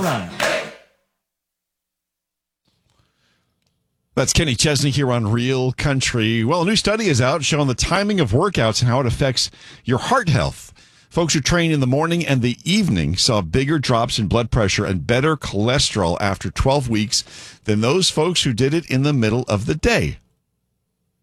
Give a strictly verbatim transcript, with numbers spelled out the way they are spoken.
run. That's Kenny Chesney here on Real Country. Well, a new study is out showing the timing of workouts and how it affects your heart health. Folks who train in the morning and the evening saw bigger drops in blood pressure and better cholesterol after twelve weeks than those folks who did it in the middle of the day.